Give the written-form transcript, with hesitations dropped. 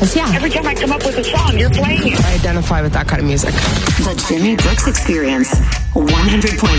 Because, yeah. Every time I come up with a song, you're playing it. I identify with that kind of music. The Jimmy Brooks Experience, 100.9